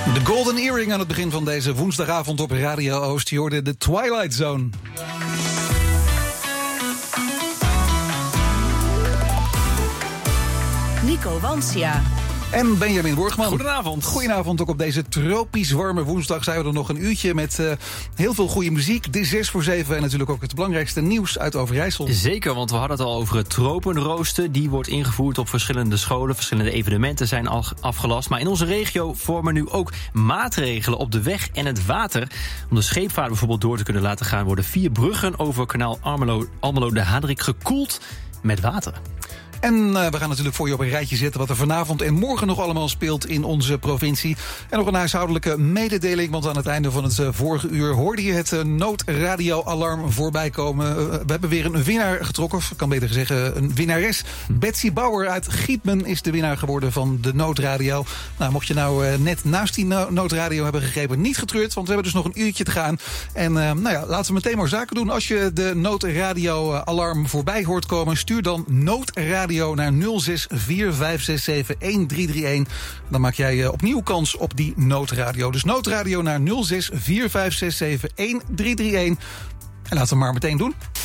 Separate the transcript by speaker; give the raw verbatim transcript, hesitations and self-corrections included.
Speaker 1: De Golden Earring aan het begin van deze woensdagavond op Radio Oost. Je hoorde de Twilight Zone.
Speaker 2: Nico Wansia.
Speaker 1: En Benjamin Borgman.
Speaker 3: Goedenavond.
Speaker 1: Goedenavond. Ook op deze tropisch warme woensdag zijn we er nog een uurtje met uh, heel veel goede muziek. De zes voor zeven en natuurlijk ook het belangrijkste nieuws uit Overijssel.
Speaker 3: Zeker, want we hadden het al over het tropenrooster. Die wordt ingevoerd op verschillende scholen. Verschillende evenementen zijn al afgelast. Maar in onze regio vormen nu ook maatregelen op de weg en het water. Om de scheepvaart bijvoorbeeld door te kunnen laten gaan, worden vier bruggen over kanaal Almelo, Almelo de Hadrik gekoeld met water.
Speaker 1: En uh, we gaan natuurlijk voor je op een rijtje zetten wat er vanavond en morgen nog allemaal speelt in onze provincie. En nog een huishoudelijke mededeling, want aan het einde van het uh, vorige uur hoorde je het uh, noodradioalarm voorbij komen. Uh, we hebben weer een winnaar getrokken, of ik kan beter zeggen een winnares. Betsy Bauer uit Gietmen is de winnaar geworden van de noodradio. Nou, mocht je nou uh, net naast die no- noodradio hebben gegrepen, niet getreurd, want we hebben dus nog een uurtje te gaan. En uh, nou ja, laten we meteen maar zaken doen. Als je de noodradioalarm voorbij hoort komen, stuur dan noodradio naar nul zes vier vijf zes zeven een drie drie een. Dan maak jij uh, opnieuw kans op die noodradio. Dus noodradio naar nul zes vier vijf zes zeven een drie drie een. En laten we maar meteen doen.